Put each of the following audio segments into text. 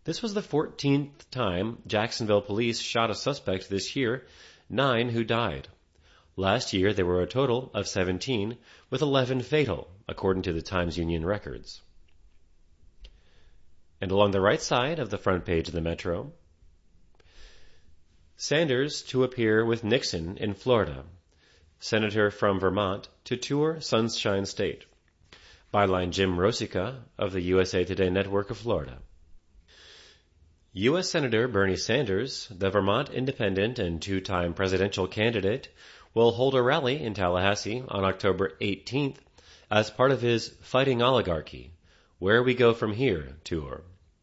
This was the 14th time Jacksonville police shot a suspect this year, 9 who died. Last year there were a total of 17, with 11 fatal, according to the Times-Union records. And along the right side of the front page of the Metro, Sanders to appear with Nixon in Florida. Senator from Vermont to tour Sunshine State. Byline Jim Rosica of the USA Today Network of Florida. U.S. Senator Bernie Sanders, the Vermont independent and two-time presidential candidate, will hold a rally in Tallahassee on October 18th as part of his Fighting Oligarchy, Where We Go From Here tour.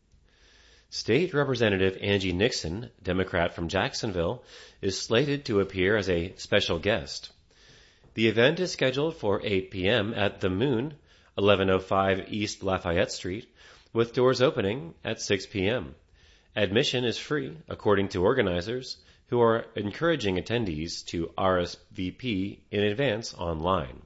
State Representative Angie Nixon, Democrat from Jacksonville, is slated to appear as a special guest. The event is scheduled for 8 p.m. at The Moon, 1105 East Lafayette Street, with doors opening at 6 p.m. Admission is free, according to organizers, who are encouraging attendees to RSVP in advance online.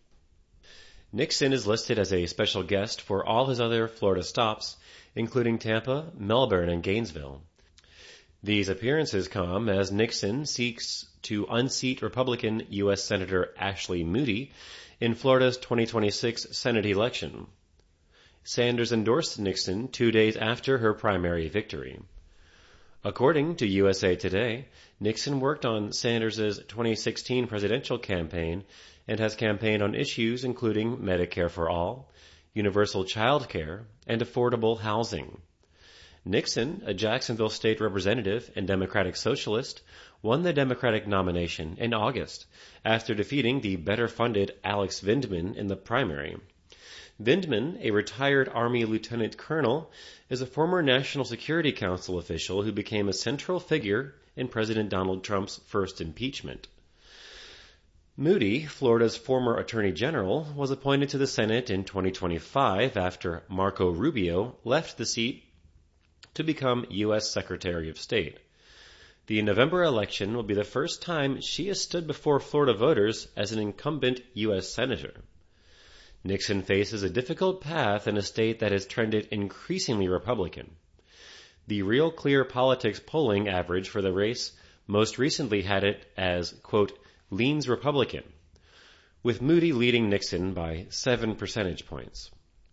Nixon is listed as a special guest for all his other Florida stops, including Tampa, Melbourne, and Gainesville. These appearances come as Nixon seeks to unseat Republican U.S. Senator Ashley Moody in Florida's 2026 Senate election. Sanders endorsed Nixon 2 days after her primary victory. According to USA Today, Nixon worked on Sanders' 2016 presidential campaign and has campaigned on issues including Medicare for all, universal child care, and affordable housing. Nixon, a Jacksonville state representative and Democratic socialist, won the Democratic nomination in August after defeating the better-funded Alex Vindman in the primary. Vindman, a retired Army lieutenant colonel, is a former National Security Council official who became a central figure in President Donald Trump's first impeachment. Moody, Florida's former Attorney General, was appointed to the Senate in 2025 after Marco Rubio left the seat to become U.S. Secretary of State. The November election will be the first time she has stood before Florida voters as an incumbent U.S. Senator. Nixon faces a difficult path in a state that has trended increasingly Republican. The Real Clear Politics polling average for the race most recently had it as, quote, leans Republican, with Moody leading Nixon by 7 percentage points.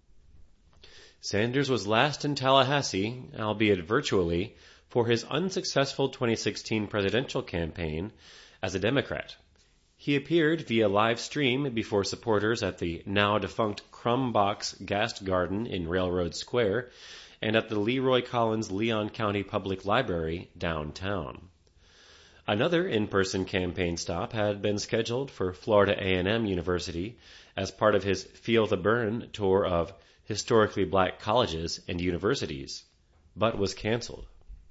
Sanders was last in Tallahassee, albeit virtually, for his unsuccessful 2016 presidential campaign as a Democrat. He appeared via live stream before supporters at the now-defunct Crumb Box Gas Garden in Railroad Square and at the Leroy Collins Leon County Public Library downtown. Another in-person campaign stop had been scheduled for Florida A&M University as part of his Feel the Burn tour of historically black colleges and universities, but was canceled.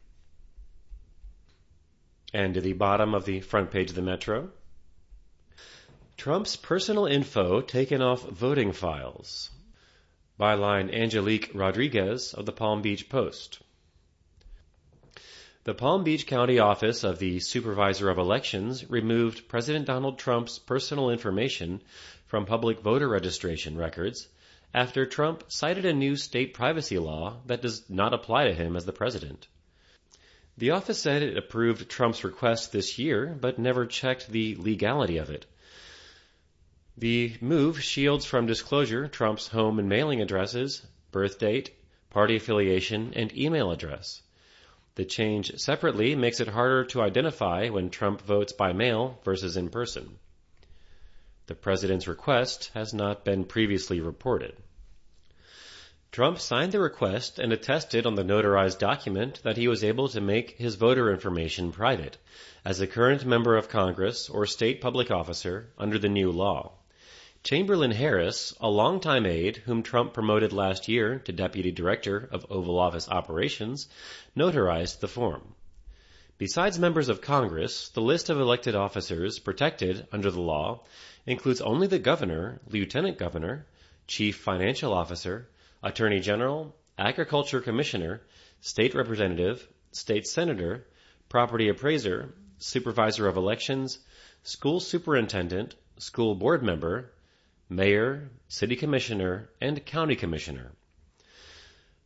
And to the bottom of the front page of the Metro, Trump's personal info taken off voting files. Byline Angelique Rodriguez of the Palm Beach Post. The Palm Beach County Office of the Supervisor of Elections removed President Donald Trump's personal information from public voter registration records after Trump cited a new state privacy law that does not apply to him as the president. The office said it approved Trump's request this year, but never checked the legality of it. The move shields from disclosure Trump's home and mailing addresses, birth date, party affiliation, and email address. The change separately makes it harder to identify when Trump votes by mail versus in person. The president's request has not been previously reported. Trump signed the request and attested on the notarized document that he was able to make his voter information private as a current member of Congress or state public officer under the new law. Chamberlain Harris, a longtime aide whom Trump promoted last year to Deputy Director of Oval Office Operations, notarized the form. Besides members of Congress, the list of elected officers protected under the law includes only the governor, lieutenant governor, chief financial officer, attorney general, agriculture commissioner, state representative, state senator, property appraiser, supervisor of elections, school superintendent, school board member, mayor, city commissioner, and county commissioner.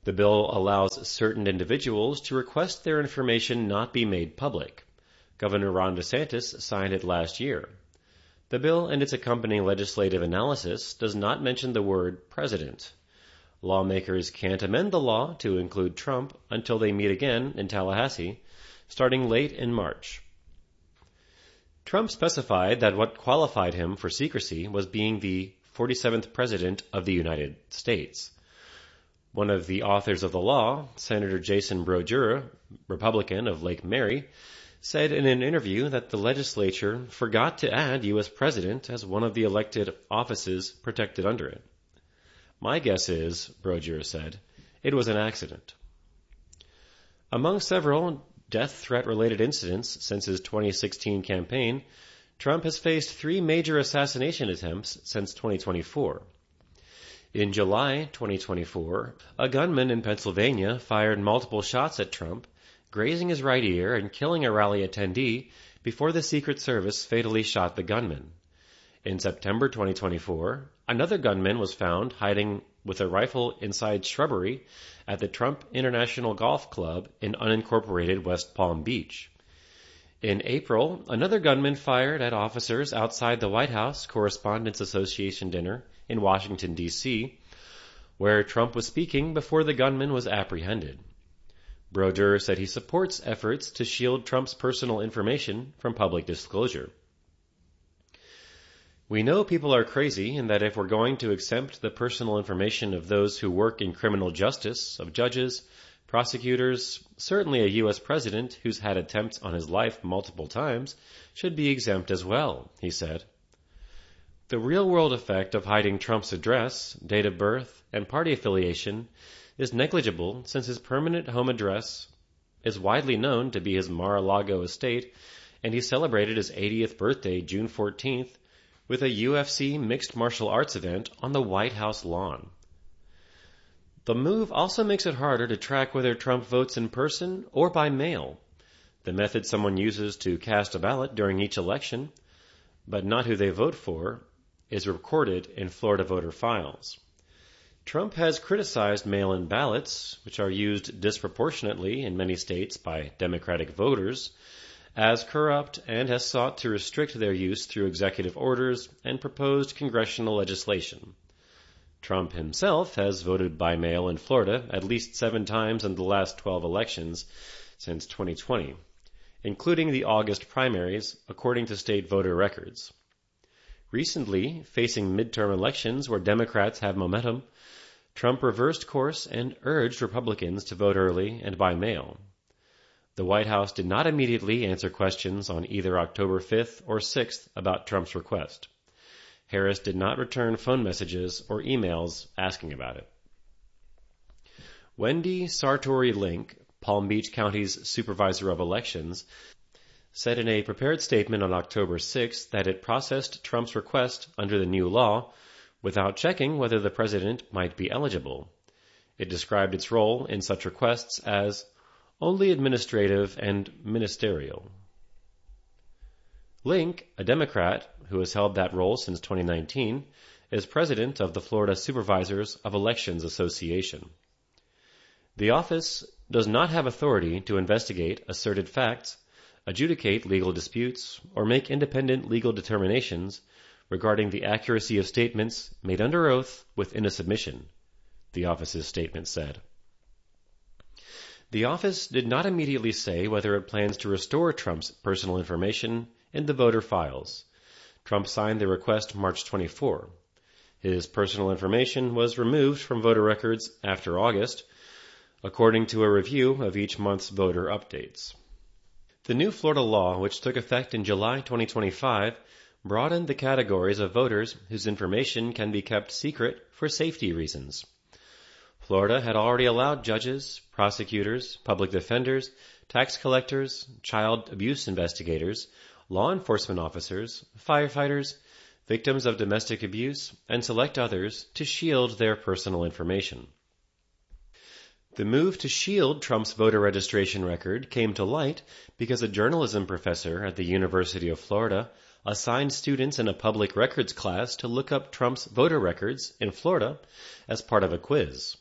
The bill allows certain individuals to request their information not be made public. Governor Ron DeSantis signed it last year. The bill and its accompanying legislative analysis does not mention the word president. Lawmakers can't amend the law to include Trump until they meet again in Tallahassee, starting late in March. Trump specified that what qualified him for secrecy was being the 47th President of the United States. One of the authors of the law, Senator Jason Brodeur, Republican of Lake Mary, said in an interview that the legislature forgot to add U.S. President as one of the elected offices protected under it. My guess is, Brodeur said, it was an accident. Among several death threat-related incidents since his 2016 campaign, Trump has faced 3 major assassination attempts since 2024. In July 2024, a gunman in Pennsylvania fired multiple shots at Trump, grazing his right ear and killing a rally attendee before the Secret Service fatally shot the gunman. In September 2024, another gunman was found hiding with a rifle inside shrubbery at the Trump International Golf Club in unincorporated West Palm Beach. In April, another gunman fired at officers outside the White House Correspondents Association dinner in Washington, D.C., where Trump was speaking before the gunman was apprehended. Brodeur said he supports efforts to shield Trump's personal information from public disclosure. We know people are crazy and that if we're going to exempt the personal information of those who work in criminal justice, of judges, prosecutors, certainly a U.S. president who's had attempts on his life multiple times should be exempt as well, he said. The real-world effect of hiding Trump's address, date of birth, and party affiliation is negligible since his permanent home address is widely known to be his Mar-a-Lago estate, and he celebrated his 80th birthday June 14th with a UFC mixed martial arts event on the White House lawn. The move also makes it harder to track whether Trump votes in person or by mail, the method someone uses to cast a ballot during each election, but not who they vote for, is recorded in Florida voter files. Trump has criticized mail-in ballots, which are used disproportionately in many states by Democratic voters, as corrupt and has sought to restrict their use through executive orders and proposed congressional legislation. Trump himself has voted by mail in Florida at least 7 times in the last 12 elections since 2020, including the August primaries, according to state voter records. Recently, facing midterm elections where Democrats have momentum, Trump reversed course and urged Republicans to vote early and by mail. The White House did not immediately answer questions on either October 5th or 6th about Trump's request. Harris did not return phone messages or emails asking about it. Wendy Sartori-Link, Palm Beach County's supervisor of elections, said in a prepared statement on October 6th that it processed Trump's request under the new law without checking whether the president might be eligible. It described its role in such requests as only administrative and ministerial. Link, a Democrat who has held that role since 2019, is president of the Florida Supervisors of Elections Association. The office does not have authority to investigate asserted facts, adjudicate legal disputes, or make independent legal determinations regarding the accuracy of statements made under oath within a submission, the office's statement said. The office did not immediately say whether it plans to restore Trump's personal information in the voter files. Trump signed the request March 24. His personal information was removed from voter records after August, according to a review of each month's voter updates. The new Florida law, which took effect in July 2025, broadened the categories of voters whose information can be kept secret for safety reasons. Florida had already allowed judges, prosecutors, public defenders, tax collectors, child abuse investigators, law enforcement officers, firefighters, victims of domestic abuse, and select others to shield their personal information. The move to shield Trump's voter registration record came to light because a journalism professor at the University of Florida assigned students in a public records class to look up Trump's voter records in Florida as part of a quiz.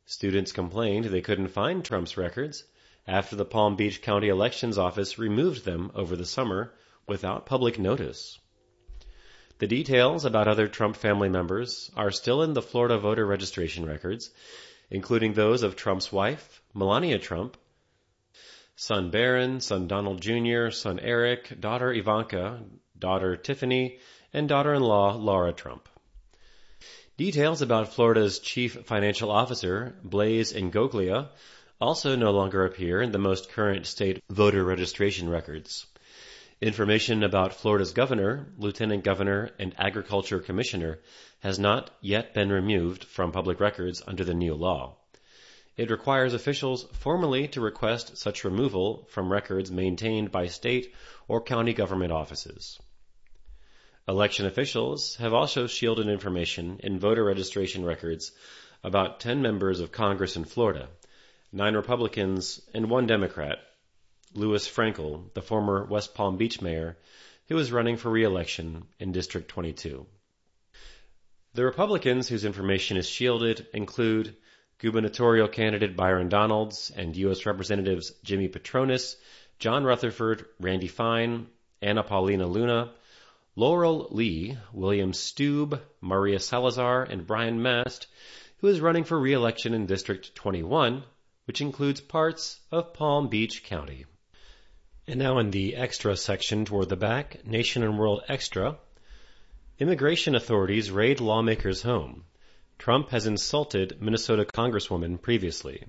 Students complained they couldn't find Trump's records after the Palm Beach County Elections Office removed them over the summer without public notice. The details about other Trump family members are still in the Florida voter registration records, including those of Trump's wife, Melania Trump, son Barron, son Donald Jr., son Eric, daughter Ivanka, daughter Tiffany, and daughter-in-law Laura Trump. Details about Florida's chief financial officer, Blaise Ingoglia, also no longer appear in the most current state voter registration records. Information about Florida's governor, lieutenant governor, and agriculture commissioner has not yet been removed from public records under the new law. It requires officials formally to request such removal from records maintained by state or county government offices. Election officials have also shielded information in voter registration records about 10 members of Congress in Florida, 9 Republicans, and 1 Democrat, Louis Frankel, the former West Palm Beach mayor, who is running for re-election in District 22. The Republicans whose information is shielded include gubernatorial candidate Byron Donalds and U.S. Representatives Jimmy Patronis, John Rutherford, Randy Fine, Anna Paulina Luna, Laurel Lee, William Stube, Maria Salazar, and Brian Mast, who is running for re-election in District 21, which includes parts of Palm Beach County. And now in the extra section toward the back, Nation and World Extra, immigration authorities raid lawmaker's home. Trump has insulted Minnesota Congresswoman previously.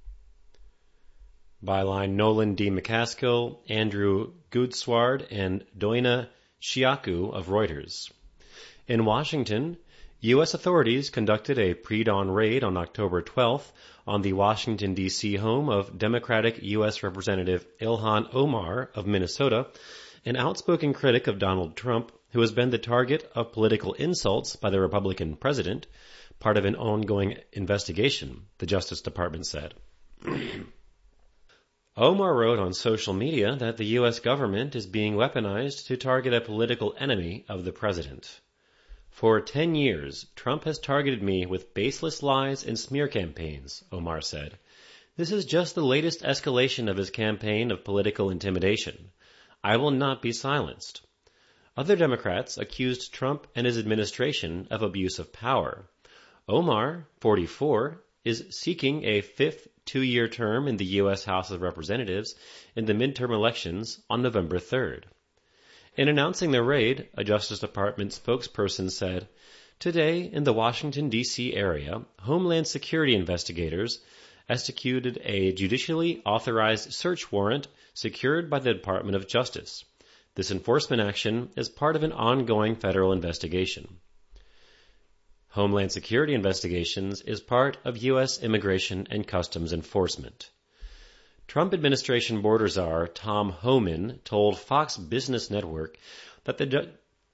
Byline Nolan D. McCaskill, Andrew Goodsward, and Doina Shiaku of Reuters. In Washington, U.S. authorities conducted a pre-dawn raid on October 12th on the Washington, D.C. home of Democratic U.S. Representative Ilhan Omar of Minnesota, an outspoken critic of Donald Trump who has been the target of political insults by the Republican president, part of an ongoing investigation, the Justice Department said. Omar wrote on social media that the U.S. government is being weaponized to target a political enemy of the president. For 10 years, Trump has targeted me with baseless lies and smear campaigns, Omar said. This is just the latest escalation of his campaign of political intimidation. I will not be silenced. Other Democrats accused Trump and his administration of abuse of power. Omar, 44, is seeking a fifth two-year term in the U.S. House of Representatives in the midterm elections on November 3rd. In announcing the raid, a Justice Department spokesperson said, "Today, in the Washington, D.C. area, Homeland Security investigators executed a judicially authorized search warrant secured by the Department of Justice. This enforcement action is part of an ongoing federal investigation." Homeland Security investigations is part of U.S. Immigration and Customs Enforcement. Trump administration border czar Tom Homan told Fox Business Network that the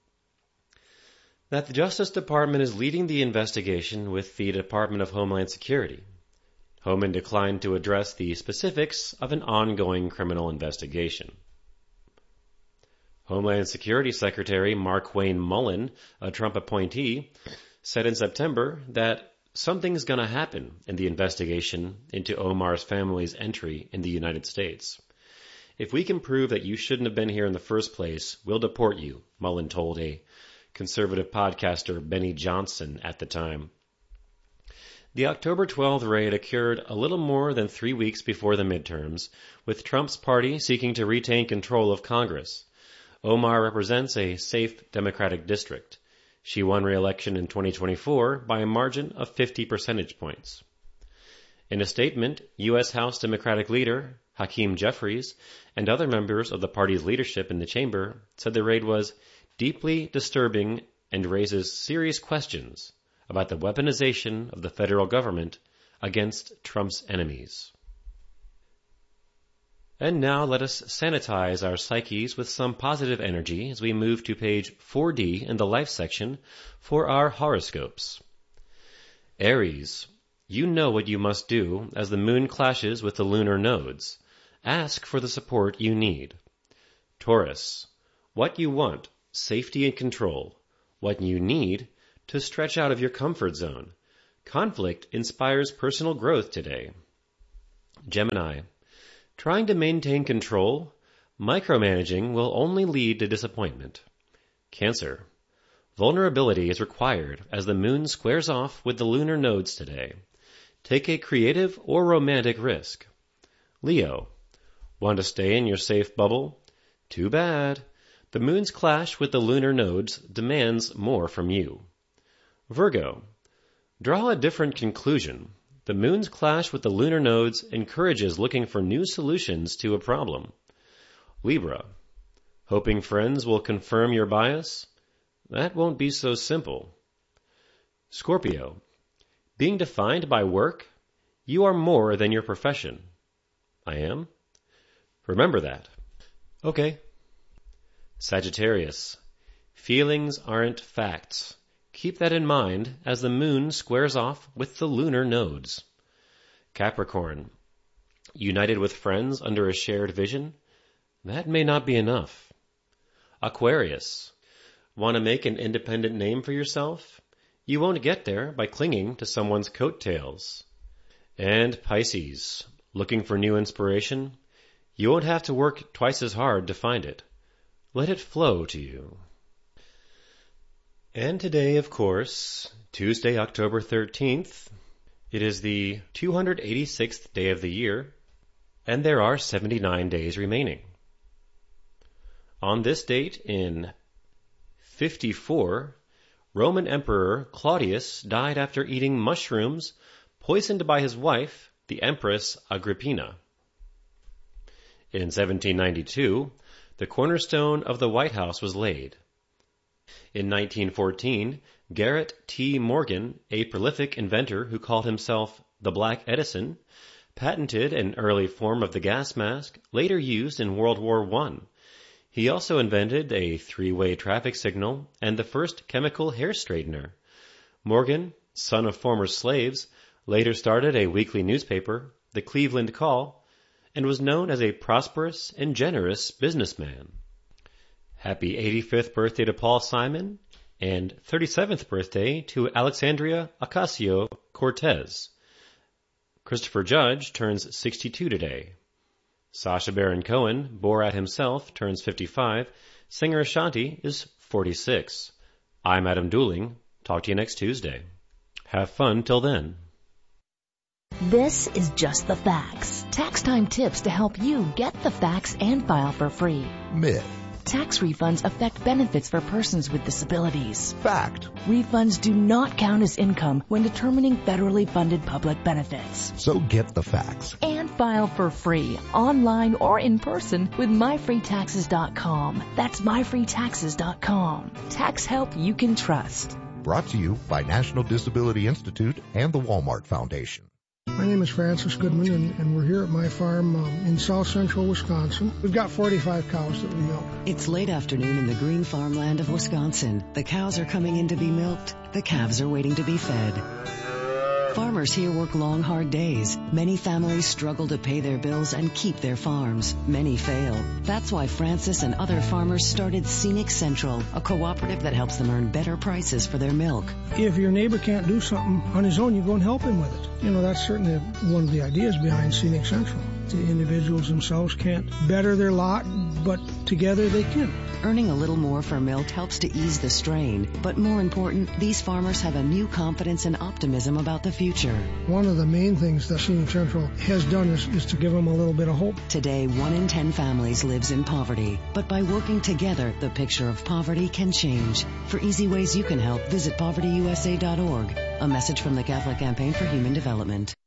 Justice Department is leading the investigation with the Department of Homeland Security. Homan declined to address the specifics of an ongoing criminal investigation. Homeland Security Secretary Markwayne Mullin, a Trump appointee, said in September that something's going to happen in the investigation into Omar's family's entry in the United States. If we can prove that you shouldn't have been here in the first place, we'll deport you, Mullin told a conservative podcaster Benny Johnson at the time. The October 12th raid occurred a little more than 3 weeks before the midterms, with Trump's party seeking to retain control of Congress. Omar represents a safe Democratic district. She won re-election in 2024 by a margin of 50 percentage points. In a statement, U.S. House Democratic leader Hakeem Jeffries and other members of the party's leadership in the chamber said the raid was deeply disturbing and raises serious questions about the weaponization of the federal government against Trump's enemies. And now let us sanitize our psyches with some positive energy as we move to page 4D in the Life section for our horoscopes. Aries, you know what you must do as the moon clashes with the lunar nodes. Ask for the support you need. Taurus, what you want, safety and control. What you need, to stretch out of your comfort zone. Conflict inspires personal growth today. Gemini, trying to maintain control, micromanaging will only lead to disappointment. Cancer, vulnerability is required as the moon squares off with the lunar nodes today. Take a creative or romantic risk. Leo, want to stay in your safe bubble? Too bad. The moon's clash with the lunar nodes demands more from you. Virgo, draw a different conclusion. The moon's clash with the lunar nodes encourages looking for new solutions to a problem. Libra, hoping friends will confirm your bias? That won't be so simple. Scorpio, being defined by work? You are more than your profession. I am? Remember that. Okay. Sagittarius, feelings aren't facts. Keep that in mind as the moon squares off with the lunar nodes. Capricorn, united with friends under a shared vision? That may not be enough. Aquarius, want to make an independent name for yourself? You won't get there by clinging to someone's coattails. And Pisces, looking for new inspiration? You won't have to work twice as hard to find it. Let it flow to you. And today, of course, Tuesday, October 13th, it is the 286th day of the year, and there are 79 days remaining. On this date in 54, Roman Emperor Claudius died after eating mushrooms poisoned by his wife, the Empress Agrippina. In 1792, the cornerstone of the White House was laid. In 1914, Garrett T. Morgan, a prolific inventor who called himself the Black Edison, patented an early form of the gas mask later used in World War I. He also invented a three-way traffic signal and the first chemical hair straightener. Morgan, son of former slaves, later started a weekly newspaper, the Cleveland Call, and was known as a prosperous and generous businessman. Happy 85th birthday to Paul Simon, and 37th birthday to Alexandria Ocasio-Cortez. Christopher Judge turns 62 today. Sacha Baron Cohen, Borat himself, turns 55. Singer Ashanti is 46. I'm Adam Dooling. Talk to you next Tuesday. Have fun till then. This is Just the Facts. Tax time tips to help you get the facts and file for free. Myth. Tax refunds affect benefits for persons with disabilities. Fact. Refunds do not count as income when determining federally funded public benefits. So get the facts. And file for free, online or in person with myfreetaxes.com. That's myfreetaxes.com. Tax help you can trust. Brought to you by National Disability Institute and the Walmart Foundation. My name is Francis Goodman, and we're here at my farm in south central Wisconsin. We've got 45 cows that we milk. It's late afternoon in the green farmland of Wisconsin. The cows are coming in to be milked. The calves are waiting to be fed. Farmers here work long, hard days. Many families struggle to pay their bills and keep their farms. Many fail. That's why Francis and other farmers started Scenic Central, a cooperative that helps them earn better prices for their milk. If your neighbor can't do something on his own, you go and help him with it. You know, that's certainly one of the ideas behind Scenic Central. The individuals themselves can't better their lot, but together they can. Earning a little more for milk helps to ease the strain, but more important, these farmers have a new confidence and optimism about the future. One of the main things that Scenic Central has done is to give them a little bit of hope. Today, 1 in 10 families lives in poverty, but by working together, the picture of poverty can change. For easy ways you can help, visit povertyusa.org. A message from the Catholic Campaign for Human Development.